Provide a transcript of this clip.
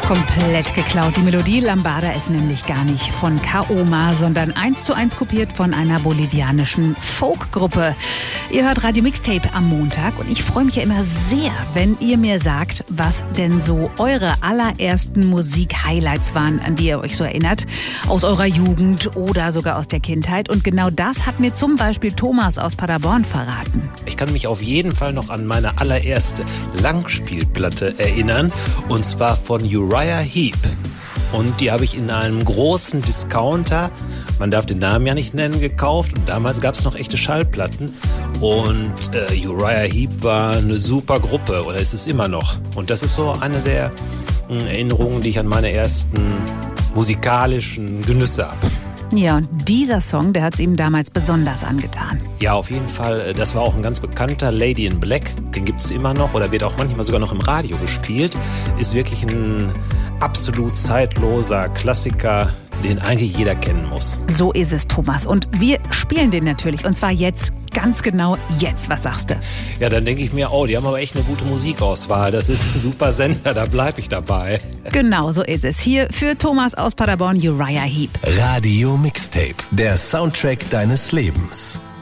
Komplett geklaut. Die Melodie Lambada ist nämlich gar nicht von Kaoma, sondern 1:1 kopiert von einer bolivianischen Folkgruppe. Ihr hört Radio Mixtape am Montag und ich freue mich ja immer sehr, wenn ihr mir sagt, was denn so eure allerersten Musik-Highlights waren, an die ihr euch so erinnert, aus eurer Jugend oder sogar aus der Kindheit. Und genau das hat mir zum Beispiel Thomas aus Paderborn verraten. Ich kann mich auf jeden Fall noch an meine allererste Langspielplatte erinnern, und zwar von Uriah Heep. Und die habe ich in einem großen Discounter, man darf den Namen ja nicht nennen, gekauft. Und damals gab es noch echte Schallplatten. Und Uriah Heep war eine super Gruppe, oder ist es immer noch. Und das ist so eine der Erinnerungen, die ich an meine ersten musikalischen Genüsse habe. Ja, und dieser Song, der hat es ihm damals besonders angetan. Ja, auf jeden Fall. Das war auch ein ganz bekannter Lady in Black. Den gibt es immer noch oder wird auch manchmal sogar noch im Radio gespielt. Ist wirklich ein absolut zeitloser Klassiker, den eigentlich jeder kennen muss. So ist es, Thomas. Und wir spielen den natürlich. Und zwar jetzt, ganz genau jetzt. Was sagst du? Ja, dann denke ich mir, oh, die haben aber echt eine gute Musikauswahl. Das ist ein super Sender, da bleibe ich dabei. Genau, so ist es. Hier für Thomas aus Paderborn, Uriah Heep. Radio Mixtape, der Soundtrack deines Lebens.